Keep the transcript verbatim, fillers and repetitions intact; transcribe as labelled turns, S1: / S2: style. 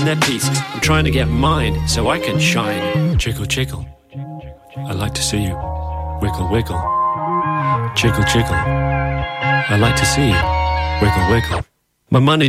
S1: that piece. I'm trying to get mine so I can shine. Chickle, chickle. I like to see you. Wiggle, wiggle. Chickle, chickle. I like to see you. Wiggle, wiggle. My money